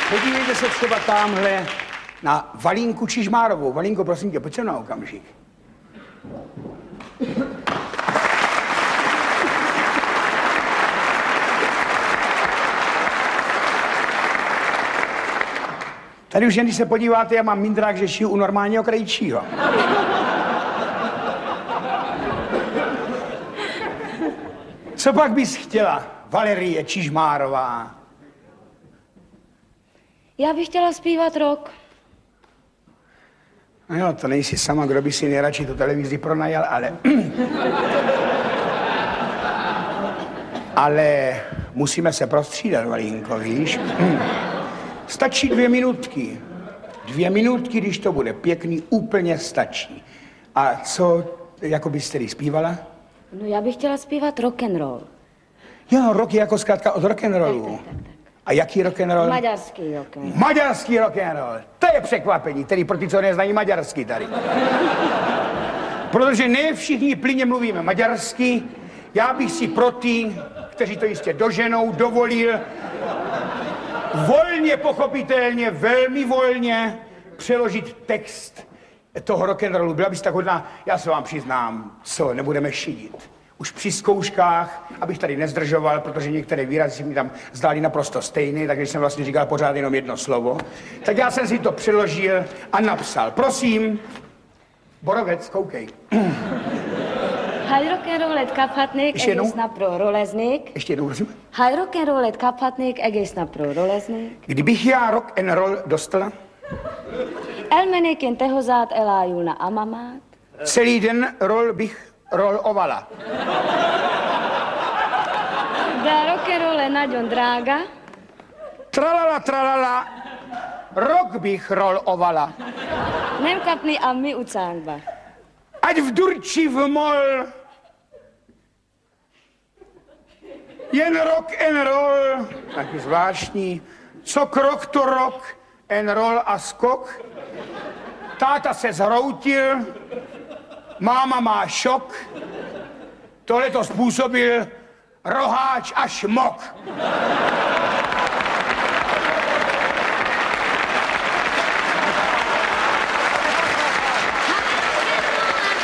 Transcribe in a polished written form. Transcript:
Podívejte se třeba tamhle na Valínku Čižmárovou. Valínko, prosím tě, pojď sem na okamžik. Tady už jen, když se podíváte, já mám mindrák, že šiju u normálního krejčího. Co pak bys chtěla, Valerie Čižmárová? Já bych chtěla zpívat rock. No jo, to nejsi sama, kdo by si nejradši tu televizi pronajal, ale... ale musíme se prostřídat, Valínko, víš? Stačí 2 minutky. 2 minutky, když to bude pěkný, úplně stačí. A co, jako bys tedy zpívala? No já bych chtěla zpívat rock and roll. Jo, rock je jako zkrátka od rock'n'rollu. Tak. A jaký rock'n'roll? Maďarský rock and roll. Maďarský rock'n'roll. To je překvapení, tedy pro ty, co neznají maďarsky tady. Protože ne všichni plyně mluvíme maďarsky. Já bych si pro ty, kteří to jistě doženou, dovolil volně, pochopitelně, velmi volně přeložit text toho rock'n'rollu. Byla bys tak hodná, já se vám přiznám, co, nebudeme šidit. Už při zkouškách, abych tady nezdržoval, protože některé výrazy si mi tam zdály naprosto stejné, takže jsem vlastně říkal pořád jenom jedno slovo. Tak já jsem si to přeložil a napsal. Prosím, Borovec, koukej. Haj rock'n'rollet kaphatnék egész napról roleznék. Ještě jednou, prosím. Haj rock'n'rollet kaphatnék egész napról roleznék. Kdybych já rock and roll dostala, Elmennék én tehozát elájulna amamát. celý den bych rolovala. De rock'n'roll je nagyon drága. Tralala, tralala, rock bych rolovala. Nem kapni a mi utcánkba. Ať v durči v mol, jen rock and roll, taky zvláštní, co krok to rock and roll a skok. Táta se zhroutil, máma má šok, tohle to způsobil roháč a šmok.